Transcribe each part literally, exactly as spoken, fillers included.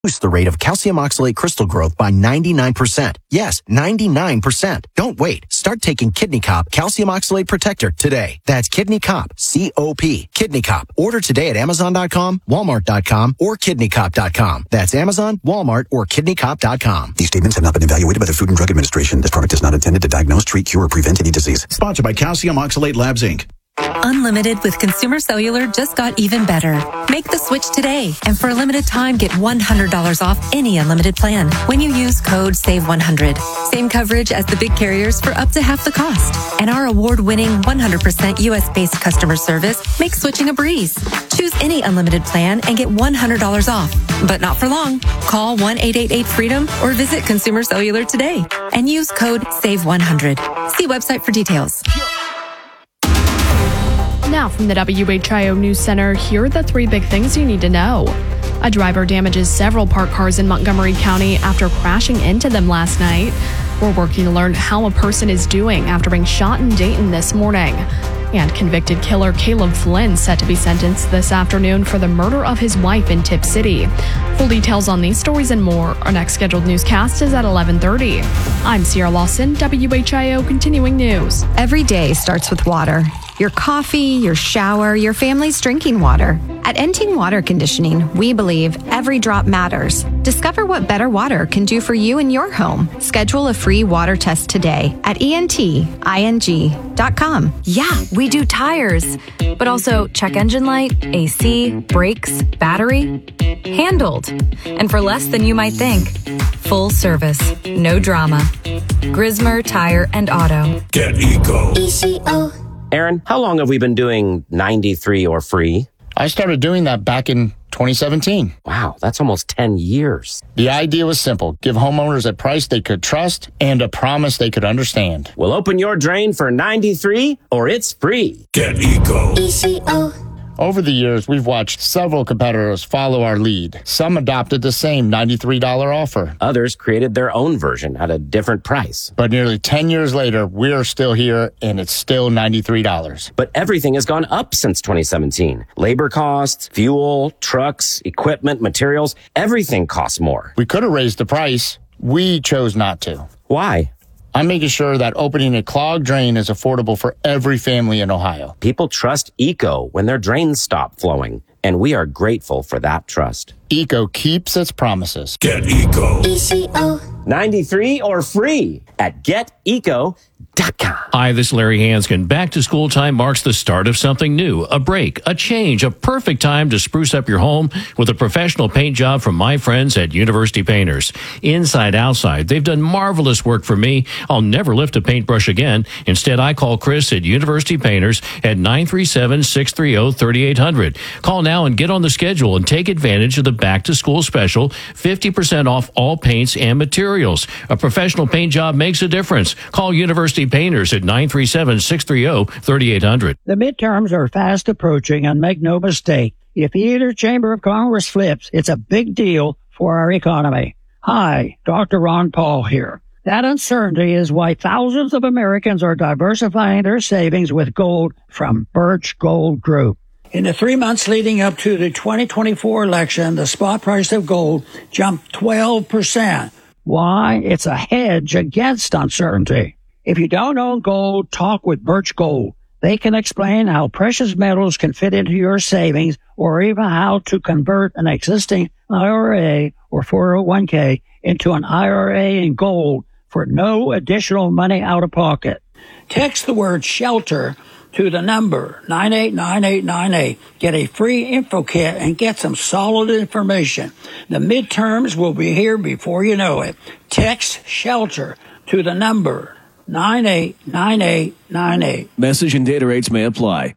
Boost the rate of calcium oxalate crystal growth by ninety-nine percent. Yes, ninety-nine percent. Don't wait. Start taking Kidney Cop Calcium Oxalate Protector today. That's Kidney Cop, C O P. Kidney Cop. Order today at Amazon dot com, Walmart dot com, or Kidney Cop dot com. That's Amazon, Walmart, or Kidney Cop dot com. These statements have not been evaluated by the Food and Drug Administration. This product is not intended to diagnose, treat, cure, or prevent any disease. Sponsored by Calcium Oxalate Labs, Incorporated. Unlimited with Consumer Cellular just got even better. Make the switch today, and for a limited time, get one hundred dollars off any unlimited plan when you use code save one hundred. Same coverage as the big carriers for up to half the cost. And our award-winning one hundred percent U S-based customer service makes switching a breeze. Choose any unlimited plan and get one hundred dollars off, but not for long. Call one eight eight eight freedom or visit Consumer Cellular today and use code save one hundred. See website for details. Now from the W H I O News Center, here are the three big things you need to know. A driver damages several parked cars in Montgomery County after crashing into them last night. We're working to learn how a person is doing after being shot in Dayton this morning. And convicted killer Caleb Flynn set to be sentenced this afternoon for the murder of his wife in Tip City. Full details on these stories and more. Our next scheduled newscast is at eleven thirty. I'm Sierra Lawson, W H I O Continuing News. Every day starts with water. Your coffee, your shower, your family's drinking water. At Enting Water Conditioning, we believe every drop matters. Discover what better water can do for you and your home. Schedule a free water test today at E N T I N G dot com. Yeah, we do tires, but also check engine light, A C, brakes, battery. Handled. And for less than you might think. Full service, no drama. Grismer Tire and Auto. Get Eco. E C O. Aaron, how long have we been doing ninety-three or free? I started doing that back in twenty seventeen. Wow, that's almost ten years. The idea was simple. Give homeowners a price they could trust and a promise they could understand. We'll open your drain for ninety-three or it's free. Get Eco. E C O. Over the years, we've watched several competitors follow our lead. Some adopted the same ninety-three dollars offer. Others created their own version at a different price. But nearly ten years later, we're still here, and it's still ninety-three dollars. But everything has gone up since twenty seventeen. Labor costs, fuel, trucks, equipment, materials, everything costs more. We could have raised the price. We chose not to. Why? I'm making sure that opening a clogged drain is affordable for every family in Ohio. People trust Eco when their drains stop flowing, and we are grateful for that trust. Eco keeps its promises. Get Eco. E C O. ninety-three or free at get eco dot com. Hi, this is Larry Hanskin. Back to school time marks the start of something new, a break, a change, a perfect time to spruce up your home with a professional paint job from my friends at University Painters. Inside, outside, they've done marvelous work for me. I'll never lift a paintbrush again. Instead, I call Chris at University Painters at nine three seven, six three zero, three eight zero zero. Call now and get on the schedule and take advantage of the back to school special, fifty percent off all paints and materials. A professional paint job makes a difference. Call University Painters at nine three seven, six three zero, three eight zero zero. The midterms are fast approaching, and make no mistake, if either chamber of Congress flips, it's a big deal for our economy. Hi, Doctor Ron Paul here. That uncertainty is why thousands of Americans are diversifying their savings with gold from Birch Gold Group. In the three months leading up to the twenty twenty-four election, the spot price of gold jumped twelve percent. Why? It's a hedge against uncertainty. If you don't own gold, talk with Birch Gold. They can explain how precious metals can fit into your savings or even how to convert an existing I R A or four oh one k into an I R A in gold for no additional money out of pocket. Text the word SHELTER to the number nine eight nine eight nine eight. Get a free info kit and get some solid information. The midterms will be here before you know it. Text SHELTER to the number nine eight nine eight nine eight. Message and data rates may apply.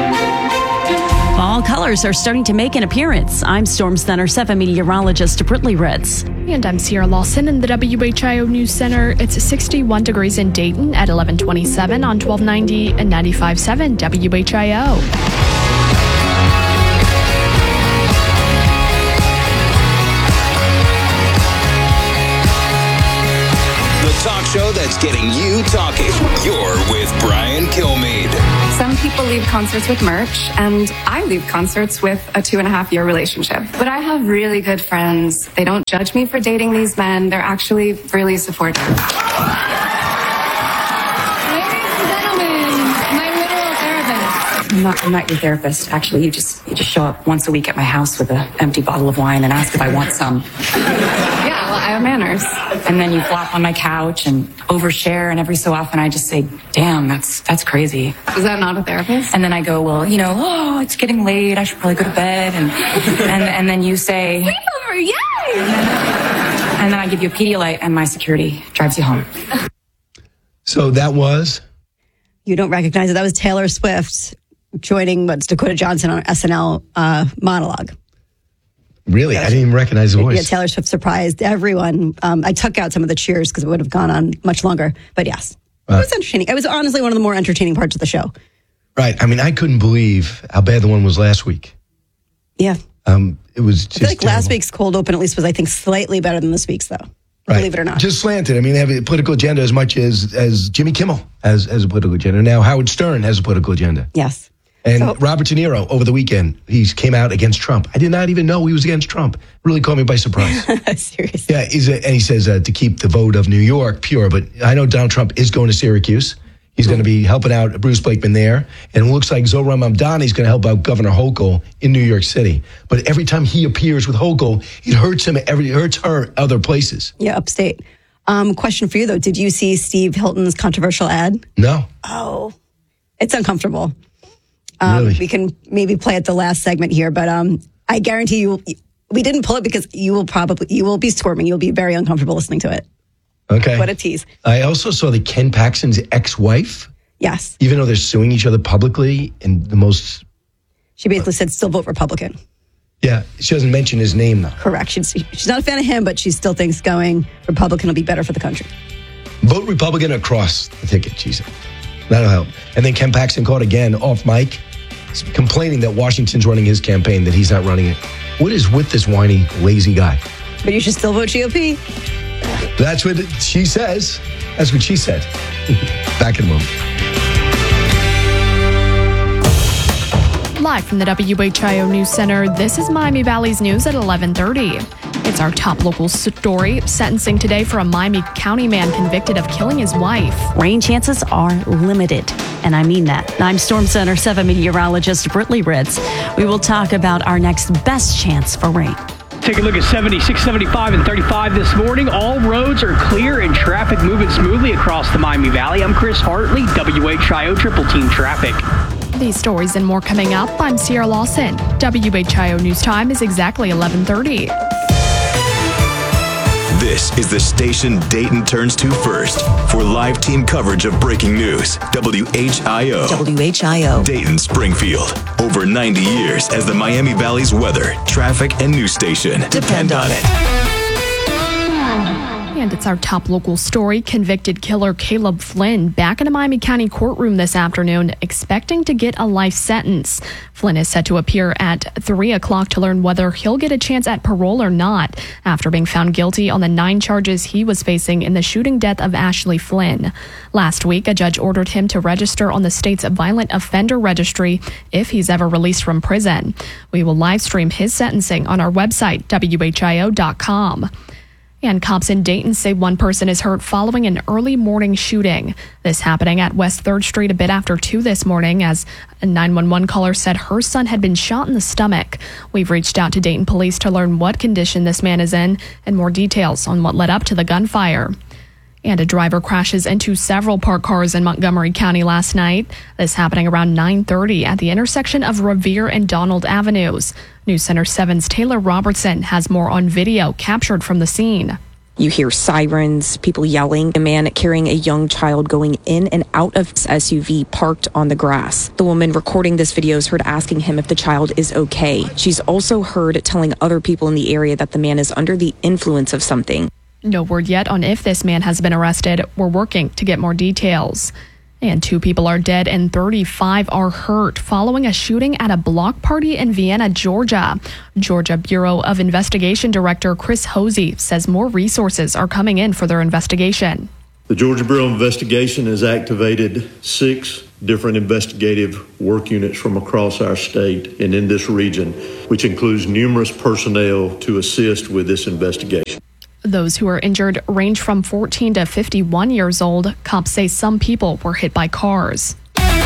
Fall colors are starting to make an appearance. I'm Storm Center seven meteorologist Brittany Ritz. And I'm Sierra Lawson in the W H I O News Center. It's sixty-one degrees in Dayton at eleven twenty-seven on twelve ninety and ninety-five point seven W H I O. The talk show that's getting you talking. You're with Brian Kilmeade. Some people leave concerts with merch, and I leave concerts with a two and a half year relationship. But I have really good friends. They don't judge me for dating these men. They're actually really supportive. Ladies and gentlemen, my literal therapist. I'm not, I'm not your therapist. Actually, you just you just show up once a week at my house with an empty bottle of wine and ask if I want some. Yeah, well, I have manners. And then you flop on my couch and overshare, and every so often I just say, damn, that's that's crazy. Is that not a therapist? And then I go, well, you know, oh, it's getting late. I should probably go to bed. And and, and then you say, sleepover, yay! And then, and then I give you a Pedialyte, and my security drives you home. So that was? You don't recognize it. That was Taylor Swift joining what's Dakota Johnson on S N L uh, monologue. Really? Yeah. I didn't even recognize the voice. Yeah, Taylor Swift surprised everyone. Um, I took out some of the cheers because it would have gone on much longer. But yes, uh, it was entertaining. It was honestly one of the more entertaining parts of the show. Right. I mean, I couldn't believe how bad the one was last week. Yeah. Um, it was just I feel like terrible. last week's cold open at least was, I think, slightly better than this week's, though. Right. Believe it or not. Just slanted. I mean, they have a political agenda as much as, as Jimmy Kimmel has, has a political agenda. Now Howard Stern has a political agenda. Yes. And so, Robert De Niro, over the weekend, he came out against Trump. I did not even know he was against Trump. It really caught me by surprise. Seriously. Yeah, he's a, and he says uh, to keep the vote of New York pure. But I know Donald Trump is going to Syracuse. He's going to be helping out Bruce Blakeman there. And it looks like Zohran Mamdani is going to help out Governor Hochul in New York City. But every time he appears with Hochul, it hurts him. Every, it hurts her other places. Yeah, upstate. Um, question for you, though. Did you see Steve Hilton's controversial ad? No. Oh, it's uncomfortable. Um, really? We can maybe play at the last segment here, but um, I guarantee you, we didn't pull it because you will probably, you will be squirming. You'll be very uncomfortable listening to it. Okay. What a tease. I also saw that Ken Paxton's ex-wife, yes, even though they're suing each other publicly in the most... She basically said still vote Republican. Yeah, she doesn't mention his name, though. Correct. She's, she's not a fan of him, but she still thinks going Republican will be better for the country. Vote Republican across the ticket, she said. That'll help. And then Ken Paxton caught again off mic, complaining that Washington's running his campaign, that he's not running it. What is with this whiny, lazy guy? But you should still vote G O P. That's what she says. That's what she said. Back in a moment. Live from the W H I O News Center, this is Miami Valley's News at eleven thirty. It's our top local story. Sentencing today for a Miami County man convicted of killing his wife. Rain chances are limited, and I mean that. I'm Storm Center seven meteorologist Brittany Ritz. We will talk about our next best chance for rain. Take a look at seventy-six, seventy-five, and thirty-five this morning. All roads are clear and traffic moving smoothly across the Miami Valley. I'm Chris Hartley, W H I O Triple Team Traffic. These stories and more coming up. I'm Sierra Lawson. W H I O News Time is exactly eleven thirty. This is the station Dayton turns to first for live team coverage of breaking news. W H I O. W H I O. Dayton, Springfield. Over ninety years as the Miami Valley's weather, traffic, and news station. Depend on it. And it's our top local story. Convicted killer Caleb Flynn back in a Miami County courtroom this afternoon, expecting to get a life sentence. Flynn is set to appear at three o'clock to learn whether he'll get a chance at parole or not after being found guilty on the nine charges he was facing in the shooting death of Ashley Flynn. Last week, a judge ordered him to register on the state's violent offender registry if he's ever released from prison. We will live stream his sentencing on our website, W H I O dot com. And cops in Dayton say one person is hurt following an early morning shooting. This happening at West third Street a bit after two this morning as a nine one one caller said her son had been shot in the stomach. We've reached out to Dayton police to learn what condition this man is in and more details on what led up to the gunfire. And a driver crashes into several parked cars in Montgomery County last night. This happening around nine thirty at the intersection of Revere and Donald Avenues. News Center seven's Taylor Robertson has more on video captured from the scene. You hear sirens, people yelling, a man carrying a young child going in and out of his S U V parked on the grass. The woman recording this video is heard asking him if the child is okay. She's also heard telling other people in the area that the man is under the influence of something. No word yet on if this man has been arrested. We're working to get more details. And two people are dead and thirty-five are hurt following a shooting at a block party in Vienna, Georgia. Georgia Bureau of Investigation Director Chris Hosey says more resources are coming in for their investigation. The Georgia Bureau of Investigation has activated six different investigative work units from across our state and in this region, which includes numerous personnel to assist with this investigation. Those who are injured range from fourteen to fifty-one years old. Cops say some people were hit by cars.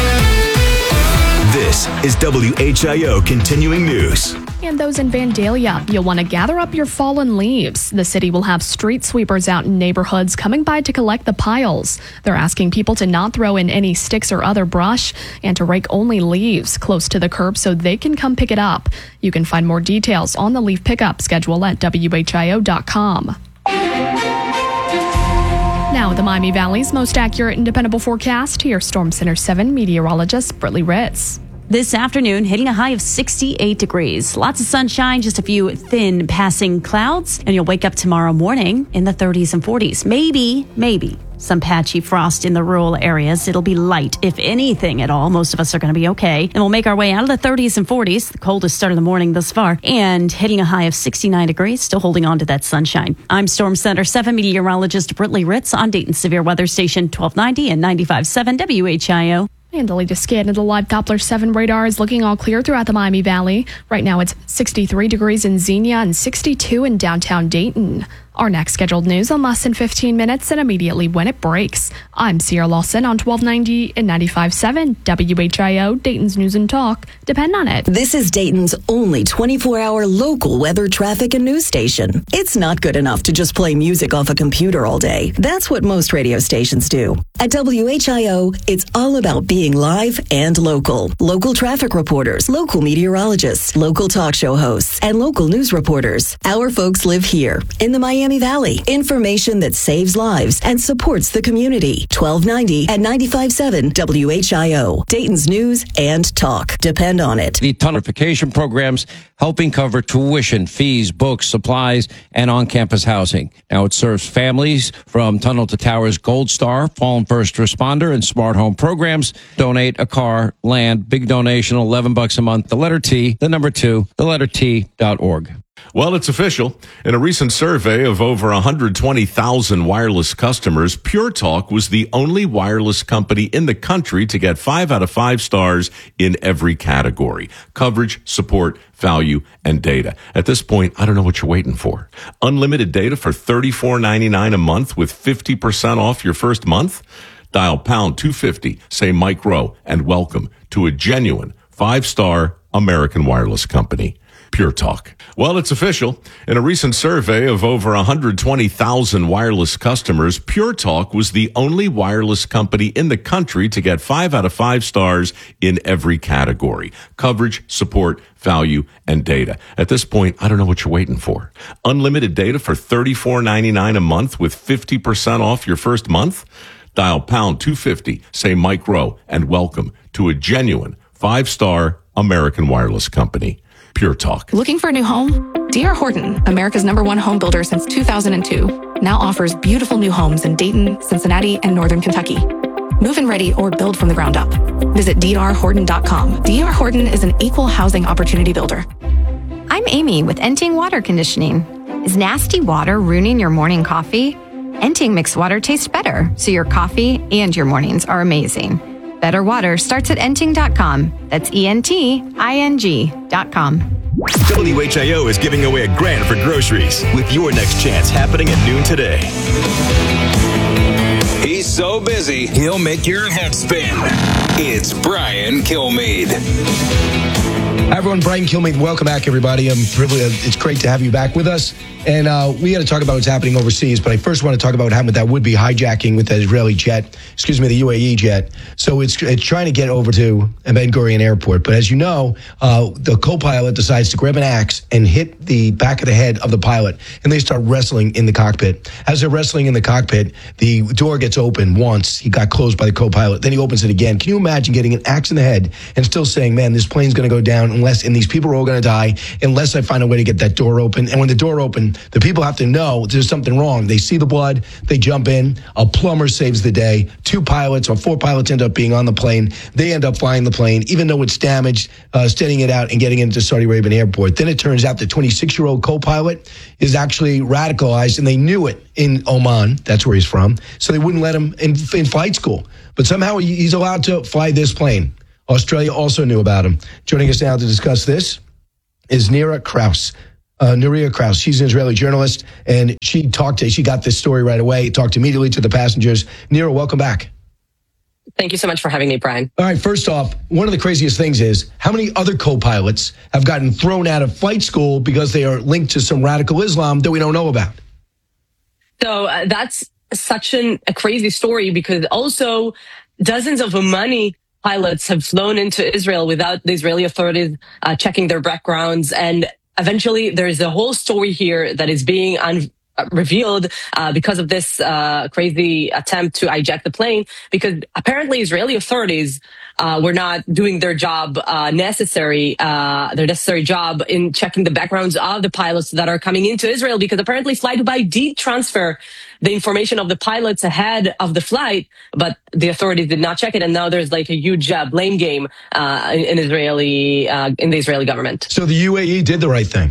This is W H I O Continuing News. And those in Vandalia, you'll want to gather up your fallen leaves. The city will have street sweepers out in neighborhoods coming by to collect the piles. They're asking people to not throw in any sticks or other brush and to rake only leaves close to the curb so they can come pick it up. You can find more details on the leaf pickup schedule at W H I O dot com. Now, the Miami Valley's most accurate and dependable forecast. Here's Storm Center seven meteorologist Brittany Ritz. This afternoon, hitting a high of sixty-eight degrees. Lots of sunshine, just a few thin passing clouds, and you'll wake up tomorrow morning in the thirties and forties. Maybe, maybe some patchy frost in the rural areas. It'll be light, if anything at all. Most of us are going to be okay. And we'll make our way out of the thirties and forties, the coldest start of the morning thus far, and hitting a high of sixty-nine degrees, still holding on to that sunshine. I'm Storm Center seven meteorologist Brittany Ritz on Dayton Severe Weather Station twelve ninety and ninety-five point seven W H I O. And the latest scan of the live Doppler seven radar is looking all clear throughout the Miami Valley. Right now it's sixty-three degrees in Xenia and sixty-two in downtown Dayton. Our next scheduled news in less than fifteen minutes and immediately when it breaks. I'm Sierra Lawson on twelve ninety and ninety-five point seven W H I O, Dayton's News and Talk. Depend on it. This is Dayton's only twenty-four hour local weather, traffic, and news station. It's not good enough to just play music off a computer all day. That's what most radio stations do. At W H I O, it's all about being live and local. Local traffic reporters, local meteorologists, local talk show hosts, and local news reporters. Our folks live here in the Miami Valley. Information that saves lives and supports the community. twelve ninety and ninety-five point seven W H I O. Dayton's News and Talk. Depend on it. The tunnelification programs helping cover tuition, fees, books, supplies, and on-campus housing. Now it serves families from Tunnel to Towers Gold Star, Fallen First Responder, and Smart Home programs. Donate a car, land, big donation, eleven bucks a month. The letter T, the number two, the letter T dot org. Well, it's official. In a recent survey of over one hundred twenty thousand wireless customers, Pure Talk was the only wireless company in the country to get five out of five stars in every category: coverage, support, value, and data. At this point, I don't know what you're waiting for. Unlimited data for thirty-four ninety-nine a month with fifty percent off your first month? Dial pound two fifty, say Mike Rowe, and welcome to a genuine five-star American wireless company. Pure Talk. Well, it's official. In a recent survey of over one hundred twenty thousand wireless customers, Pure Talk was the only wireless company in the country to get five out of five stars in every category: coverage, support, value, and data. At this point, I don't know what you're waiting for. Unlimited data for thirty-four ninety-nine a month with fifty percent off your first month? Dial pound two fifty, say Mike Rowe, and welcome to a genuine five-star American wireless company. Pure Talk. Looking for a new home? D R Horton, America's number one home builder since two thousand two, now offers beautiful new homes in Dayton, Cincinnati, and Northern Kentucky. Move-in ready or build from the ground up. Visit D R Horton dot com. D R Horton is an equal housing opportunity builder. I'm Amy with Enting Water Conditioning. Is nasty water ruining your morning coffee? Enting mixed water tastes better, so your coffee and your mornings are amazing. Better water starts at enting dot com. That's E N T I N G dot com. W H I O is giving away a grand for groceries with your next chance happening at noon today. He's so busy, he'll make your head spin. It's Brian Kilmeade. Hi, everyone. Brian Kilmeade. Welcome back, everybody. I'm privileged. It's great to have you back with us. And uh, we got to talk about what's happening overseas, but I first want to talk about what happened with that would-be hijacking with that Israeli jet, excuse me, the U A E jet. So it's it's trying to get over to Ben Gurion Airport. But as you know, uh, the co-pilot decides to grab an axe and hit the back of the head of the pilot, and they start wrestling in the cockpit. As they're wrestling in the cockpit, the door gets open once. He got closed by the co-pilot. Then he opens it again. Can you imagine getting an axe in the head and still saying, man, this plane's going to go down unless, and these people are all going to die unless I find a way to get that door open. And when the door opens, the people have to know there's something wrong. They see the blood, they jump in, a plumber saves the day, two pilots or four pilots end up being on the plane, they end up flying the plane, even though it's damaged, uh, steadying it out and getting into Saudi Arabian airport. Then it turns out the twenty-six-year-old co-pilot is actually radicalized, and they knew it in Oman, that's where he's from, so they wouldn't let him in, in flight school. but somehow he's allowed to fly this plane. Australia also knew about him. Joining us now to discuss this is Nira Kraus. Uh, Nira Kraus, she's an Israeli journalist, and she talked to, she got this story right away, talked immediately to the passengers. Nira, welcome back. Thank you so much for having me, Brian. All right, first off, one of the craziest things is how many other co-pilots have gotten thrown out of flight school because they are linked to some radical Islam that we don't know about? So uh, that's such an, a crazy story, because also dozens of Omani pilots have flown into Israel without the Israeli authorities uh, checking their backgrounds. And eventually there's a whole story here that is being un- revealed uh, because of this uh, crazy attempt to hijack the plane, because apparently Israeli authorities uh, were not doing their job uh, necessary, uh, their necessary job in checking the backgrounds of the pilots that are coming into Israel, because apparently Fly Dubai did transfer the information of the pilots ahead of the flight, but the authorities did not check it, and now there's like a huge uh, blame game uh, in, in Israeli uh, in the Israeli government. So the U A E did the right thing.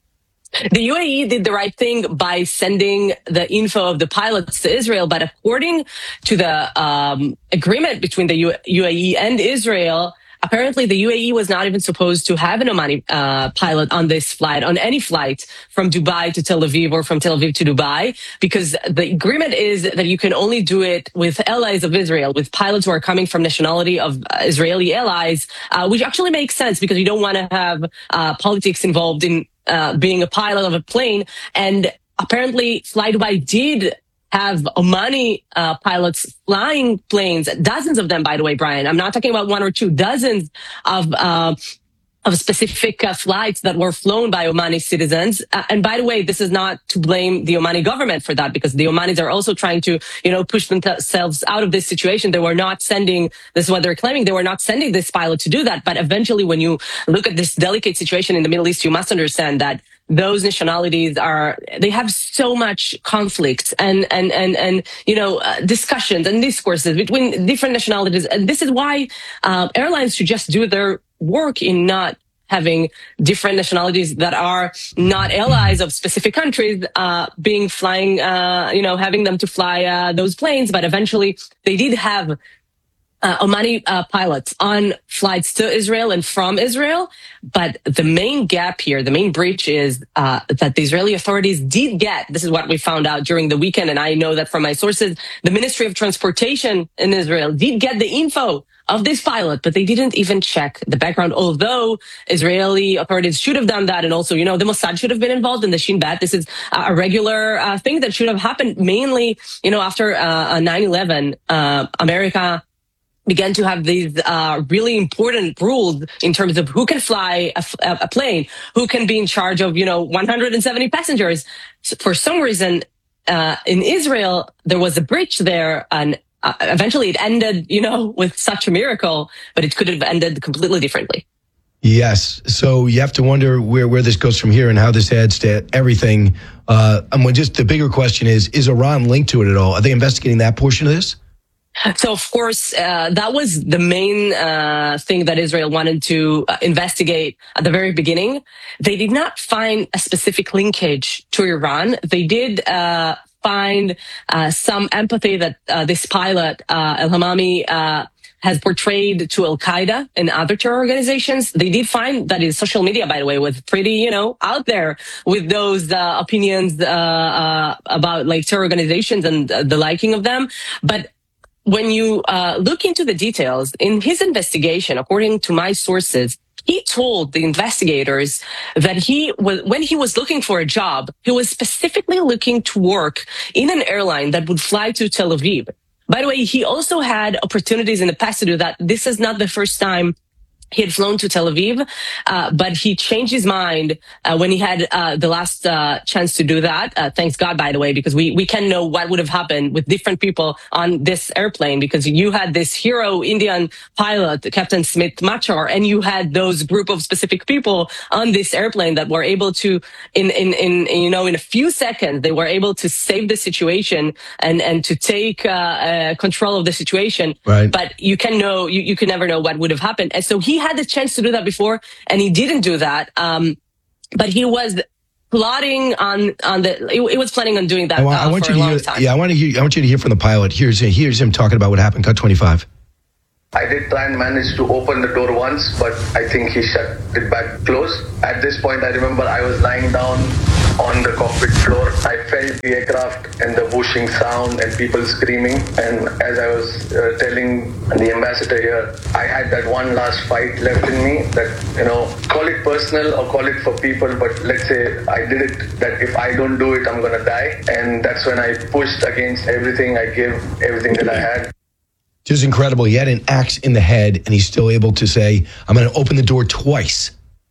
The U A E did the right thing by sending the info of the pilots to Israel, but according to the um, agreement between the U- UAE and Israel, apparently the U A E was not even supposed to have an Omani uh, pilot on this flight, on any flight from Dubai to Tel Aviv or from Tel Aviv to Dubai, because the agreement is that you can only do it with allies of Israel, with pilots who are coming from nationality of uh, Israeli allies, uh, which actually makes sense because you don't want to have uh, politics involved in uh, being a pilot of a plane. And apparently Fly Dubai did have Omani uh, pilots flying planes, dozens of them, by the way, Brian. I'm not talking about one or two, dozens of uh, of specific uh, flights that were flown by Omani citizens. Uh, and by the way, this is not to blame the Omani government for that, because the Omanis are also trying to, you know, push themselves out of this situation. They were not sending, this is what they're claiming, they were not sending this pilot to do that. But eventually, when you look at this delicate situation in the Middle East, you must understand that those nationalities are, they have so much conflict and, and, and, and, you know, uh, discussions and discourses between different nationalities. And this is why, uh, airlines should just do their work in not having different nationalities that are not allies of specific countries, uh, being flying, uh, you know, having them to fly, uh, those planes. But eventually they did have Uh, Omani uh, pilots on flights to Israel and from Israel. But the main gap here, the main breach is uh, that the Israeli authorities did get, this is what we found out during the weekend, and I know that from my sources, the Ministry of Transportation in Israel did get the info of this pilot, but they didn't even check the background, although Israeli authorities should have done that. And also, you know, the Mossad should have been involved in the Shin Bet. This is a regular uh, thing that should have happened mainly, you know, after uh, nine eleven, uh, America began to have these uh, really important rules in terms of who can fly a, a plane, who can be in charge of, you know, one hundred seventy passengers. So for some reason, uh, in Israel, there was a breach there, and uh, eventually it ended, you know, with such a miracle, but it could have ended completely differently. Yes. So you have to wonder where, where this goes from here and how this adds to everything. Uh, and when just the bigger question is, is Iran linked to it at all? Are they investigating that portion of this? So, of course, uh, that was the main uh, thing that Israel wanted to uh, investigate at the very beginning. They did not find a specific linkage to Iran. They did uh, find uh, some empathy that uh, this pilot, uh, El-Hamami, uh, has portrayed to Al-Qaeda and other terror organizations. They did find that his social media, by the way, was pretty, you know, out there with those uh, opinions uh, uh, about like terror organizations and uh, the liking of them. But when you uh, look into the details, in his investigation, according to my sources, he told the investigators that he was, when he was looking for a job, he was specifically looking to work in an airline that would fly to Tel Aviv. By the way, he also had opportunities in the past to do that. This is not the first time he had flown to Tel Aviv, uh, but he changed his mind uh, when he had uh, the last uh, chance to do that. Uh, thanks God, by the way, because we, we can know what would have happened with different people on this airplane, because you had this hero Indian pilot, Captain Smith Machar, and you had those group of specific people on this airplane that were able to, in, in, in, you know, in a few seconds, they were able to save the situation and, and to take uh, uh, control of the situation. Right. But you can know, you, you can never know what would have happened. And so he had the chance to do that before, and he didn't do that. Um, but he was plotting on on the. It, it was planning on doing that I want, uh, I want for you a to long hear, time. Yeah, I want to hear. I want you to hear from the pilot. Here's here's him talking about what happened. Cut twenty-five. I did try and manage to open the door once, but I think he shut it back closed. At this point, I remember I was lying down on the cockpit floor. I felt the aircraft and the whooshing sound and people screaming. And as I was uh, telling the ambassador here, I had that one last fight left in me that, you know, call it personal or call it for people, but let's say I did it, that if I don't do it, I'm going to die. And that's when I pushed against everything. I gave everything that I had. Just incredible. He had an axe in the head, and he's still able to say, I'm going to open the door twice.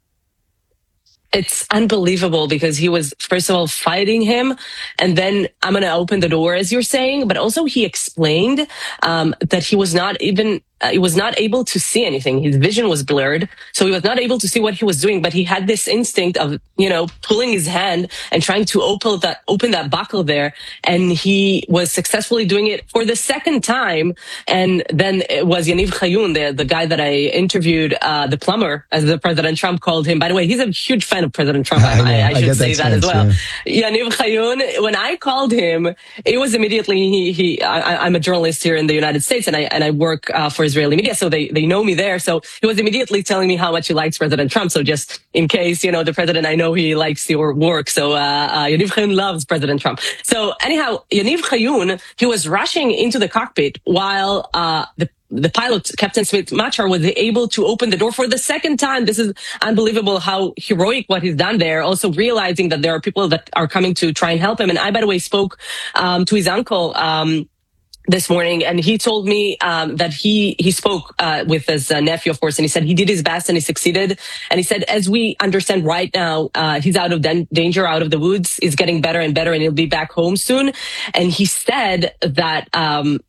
It's unbelievable because he was, first of all, fighting him, and then I'm going to open the door, as you're saying. But also he explained um, that he was not even, uh, he was not able to see anything. His vision was blurred, so he was not able to see what he was doing. But he had this instinct of, you know, pulling his hand and trying to open that, open that buckle there. And he was successfully doing it for the second time. And then it was Yaniv Chayun, the, the guy that I interviewed, uh, the plumber, as the President Trump called him. By the way, he's a huge fan of President Trump. I, I, I should I say that, that as well. Yeah. Yaniv Chayun, when I called him, it was immediately, he, he, I, I'm a journalist here in the United States, and I, and I work uh, for Israeli media, so they, they know me there. So he was immediately telling me how much he likes President Trump. So just in case, you know, the president, I know he likes your work. So, uh, uh Yaniv Chayun loves President Trump. So anyhow, Yaniv Chayun, he was rushing into the cockpit while, uh, the the pilot, Captain Smith Machar, was able to open the door for the second time. This is unbelievable how heroic what he's done there. Also realizing that there are people that are coming to try and help him. And I, by the way, spoke um, to his uncle um, this morning, and he told me um, that he he spoke uh, with his uh, nephew, of course, and he said he did his best and he succeeded. And he said, as we understand right now, uh, he's out of dan- danger, out of the woods, is getting better and better, and he'll be back home soon. And he said that um,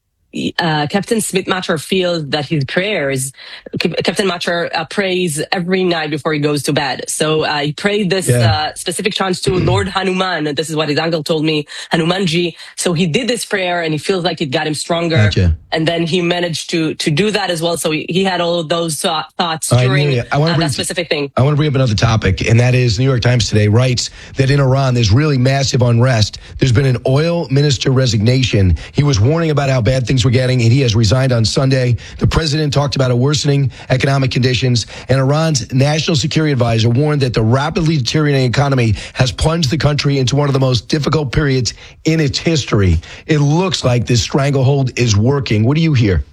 Uh, Captain Smith Machar feels that his prayers, Captain Machar uh, prays every night before he goes to bed. So uh, he prayed this yeah. uh, specific chants to Lord Hanuman. And this is what his uncle told me, Hanumanji. So he did this prayer, and he feels like it got him stronger. Gotcha. And then he managed to to do that as well. So he, he had all of those uh, thoughts during I uh, that specific thing. I want to bring up another topic, and that is the New York Times today writes that in Iran there's really massive unrest. There's been an oil minister resignation. He was warning about how bad things were getting, and he has resigned on Sunday. The president talked about a worsening economic conditions, and Iran's national security advisor warned that the rapidly deteriorating economy has plunged the country into one of the most difficult periods in its history. It looks like this stranglehold is working. What do you hear?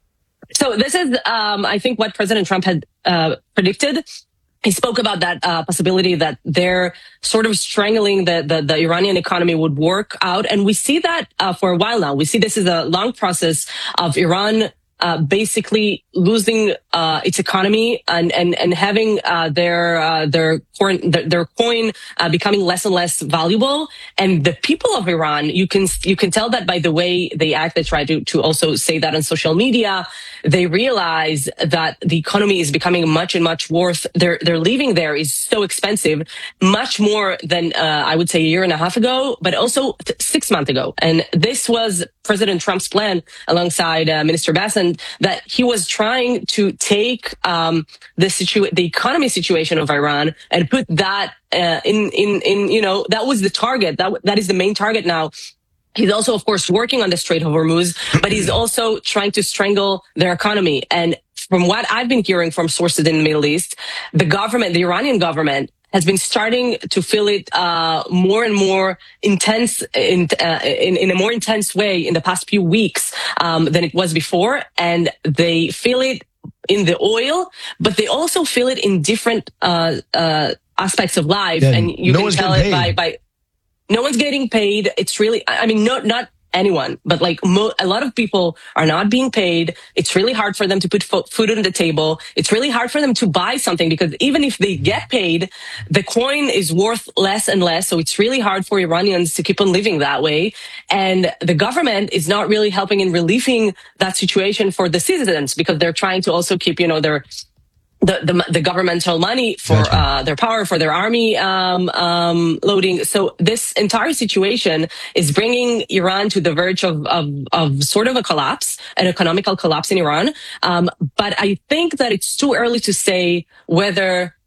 So this is, um, I think, what President Trump had uh, predicted. He spoke about that uh, possibility that they're sort of strangling the, the, the Iranian economy would work out. And we see that uh, for a while now. We see this is a long process of Iran uh, basically losing uh, its economy and, and, and having uh, their, uh, their, coin, their, their coin uh, becoming less and less valuable. And the people of Iran, you can, you can tell that by the way they act. They try to, to also say that on social media. They realize that the economy is becoming much and much worth. Their, their living there is so expensive, much more than, uh, I would say a year and a half ago, but also th- six months ago. And this was President Trump's plan alongside uh, Minister Bassan, that he was trying to take, um, the situ, the economy situation of Iran and put that, uh, in, in, in, you know, that was the target. That, that is the main target now. He's also, of course, working on the Strait of Hormuz, but he's also trying to strangle their economy. And from what I've been hearing from sources in the Middle East, the government, the Iranian government, has been starting to feel it uh more and more intense in, uh, in in a more intense way in the past few weeks um than it was before. And they feel it in the oil, but they also feel it in different uh uh aspects of life. Yeah, and you no can tell it by by no one's getting paid. It's really, I mean, not not anyone, but like mo- a lot of people are not being paid. It's really hard for them to put fo- food on the table. It's really hard for them to buy something, because even if they get paid, the coin is worth less and less. So it's really hard for Iranians to keep on living that way. And the government is not really helping in relieving that situation for the citizens, because they're trying to also keep, you know, their The, the the governmental money for uh their power, for their army um um loading. So this entire situation is bringing Iran to the verge of of of sort of a collapse, an economical collapse in Iran. Um but I think that it's too early to say whether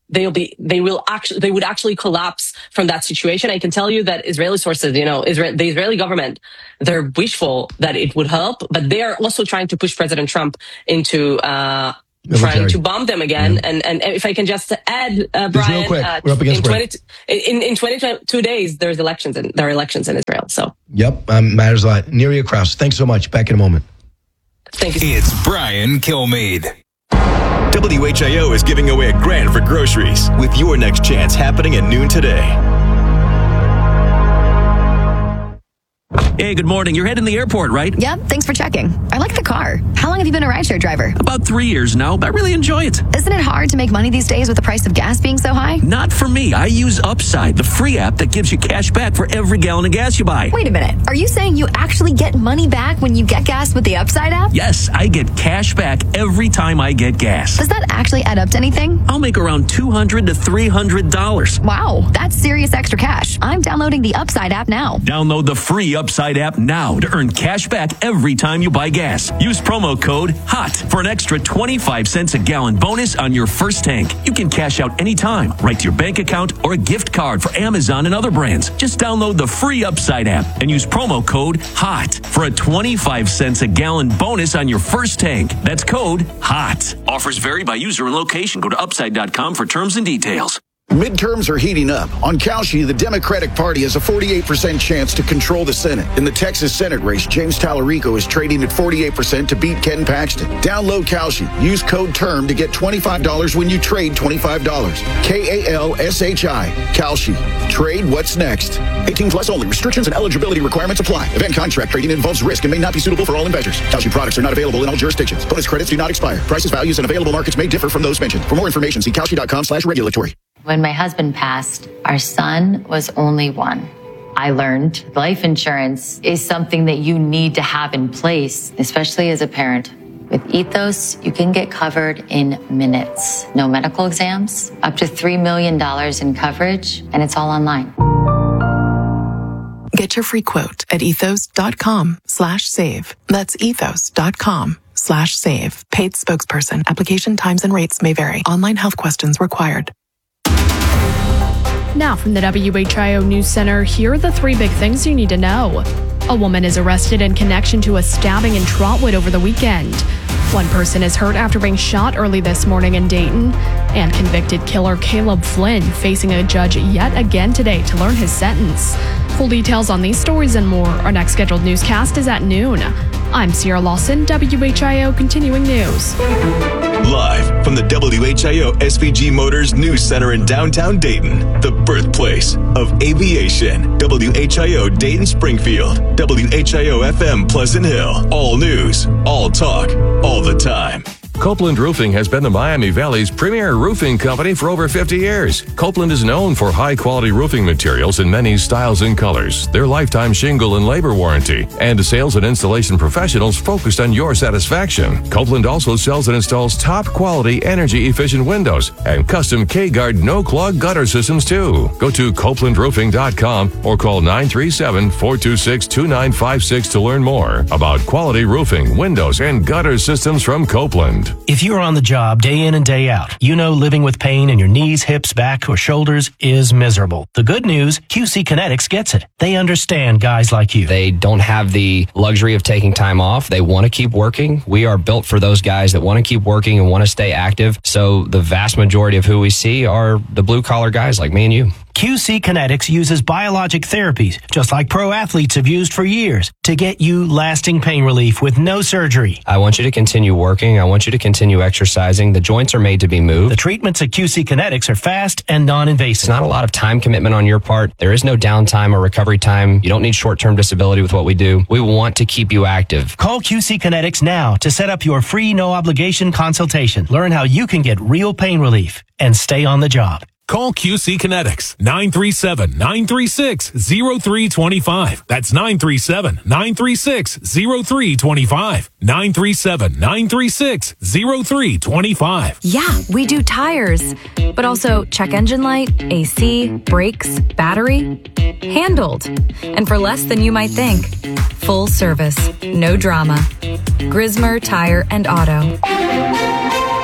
they'll be, they will actually, they would actually collapse from that situation. I can tell you that Israeli sources, you know, Israel, the Israeli government, they're wishful that it would help, but they are also trying to push President Trump into, uh, Military. trying to bomb them again. Yeah. And, and if I can just add, uh, Just real Brian, quick, uh, we're up against in, break. twenty, in, in twenty-two days, there's elections and there are elections in Israel. So. Yep, um, matters a lot. Neria Krause, thanks so much. Back in a moment. Thank you. It's Brian Kilmeade. W H I O is giving away a grand for groceries with your next chance happening at noon today. Hey, good morning. You're heading to the airport, right? Yep, thanks for checking. I like the car. How long have you been a rideshare driver? About three years now. I really enjoy it. Isn't it hard to make money these days with the price of gas being so high? Not for me. I use Upside, the free app that gives you cash back for every gallon of gas you buy. Wait a minute. Are you saying you actually get money back when you get gas with the Upside app? Yes, I get cash back every time I get gas. Does that actually add up to anything? I'll make around two hundred to three hundred dollars. Wow, that's serious extra cash. I'm downloading the Upside app now. Download the free Upside app now to earn cash back every time you buy gas. Use promo code HOT for an extra twenty-five cents a gallon bonus on your first tank. You can cash out anytime, right to your bank account or a gift card for Amazon and other brands. Just download the free Upside app and use promo code HOT for a twenty-five cents a gallon bonus on your first tank. That's code HOT. Offers vary by user and location. Go to upside dot com for terms and details. Midterms are heating up. On Kalshi, the Democratic Party has a forty-eight percent chance to control the Senate. In the Texas Senate race, James Tallarico is trading at forty-eight percent to beat Ken Paxton. Download Kalshi. Use code TERM to get twenty-five dollars when you trade twenty-five dollars. K A L S H I. Kalshi. Trade what's next. eighteen plus only. Restrictions and eligibility requirements apply. Event contract trading involves risk and may not be suitable for all investors. Kalshi products are not available in all jurisdictions. Bonus credits do not expire. Prices, values, and available markets may differ from those mentioned. For more information, see kalshi dot com slash regulatory. When my husband passed, our son was only one. I learned life insurance is something that you need to have in place, especially as a parent. With Ethos, you can get covered in minutes. No medical exams, up to three million dollars in coverage, and it's all online. Get your free quote at ethos dot com slash save. That's ethos dot com slash save. Paid spokesperson. Application times and rates may vary. Online health questions required. Now from the W H I O News Center, here are the three big things you need to know. A woman is arrested in connection to a stabbing in Trotwood over the weekend. One person is hurt after being shot early this morning in Dayton. And convicted killer Caleb Flynn facing a judge yet again today to learn his sentence. Full details on these stories and more. Our next scheduled newscast is at noon. I'm Sierra Lawson, W H I O Continuing News. Live from the W H I O S V G Motors News Center in downtown Dayton, the birthplace of aviation. W H I O Dayton Springfield, W H I O F M Pleasant Hill. All news, all talk, all the time. Copeland Roofing has been the Miami Valley's premier roofing company for over fifty years. Copeland is known for high-quality roofing materials in many styles and colors, their lifetime shingle and labor warranty, and sales and installation professionals focused on your satisfaction. Copeland also sells and installs top-quality, energy-efficient windows and custom K-Guard no-clog gutter systems, too. Go to copeland roofing dot com or call nine three seven, four two six, two nine five six to learn more about quality roofing, windows, and gutter systems from Copeland. If you're on the job day in and day out, you know living with pain in your knees, hips, back, or shoulders is miserable. The good news, Q C Kinetics gets it. They understand guys like you. They don't have the luxury of taking time off. They want to keep working. We are built for those guys that want to keep working and want to stay active. So the vast majority of who we see are the blue-collar guys like me and you. Q C Kinetics uses biologic therapies, just like pro athletes have used for years, to get you lasting pain relief with no surgery. I want you to continue working. I want you to continue exercising. The joints are made to be moved. The treatments at Q C Kinetics are fast and non-invasive. It's not a lot of time commitment on your part. There is no downtime or recovery time. You don't need short-term disability with what we do. We want to keep you active. Call Q C Kinetics now to set up your free no-obligation consultation. Learn how you can get real pain relief and stay on the job. Call Q C Kinetics, nine three seven, nine three six, zero three two five. That's nine three seven, nine three six, zero three two five. nine three seven, nine three six, zero three two five. Yeah, we do tires, but also check engine light, A C, brakes, battery. Handled. And for less than you might think. Full service, no drama. Grismer Tire and Auto.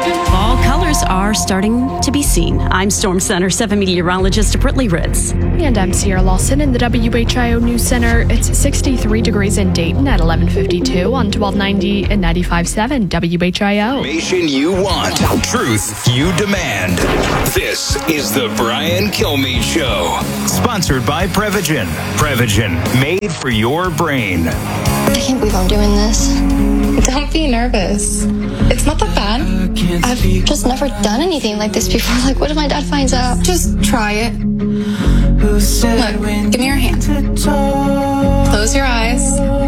Fall colors are starting to be seen. I'm Storm Center seven meteorologist Brittany Ritz. And I'm Sierra Lawson in the W H I O News Center. It's sixty-three degrees in Dayton at eleven fifty-two on twelve ninety and ninety-five point seven W H I O. Information you want, truth you demand. This is the Brian Kilmeade Show. Sponsored by Prevagen. Prevagen, made for your brain. I can't believe I'm doing this. Don't be nervous. It's not that bad. I've just never done anything like this before. Like, what if my dad finds out? Just try it. Look, give me your hand. Close your eyes.